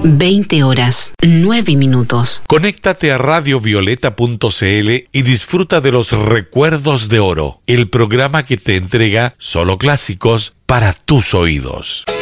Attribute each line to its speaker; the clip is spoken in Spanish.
Speaker 1: 20 horas, 9 minutos.
Speaker 2: Conéctate a radiovioleta.cl y disfruta de los Recuerdos de Oro, el programa que te entrega solo clásicos para tus oídos.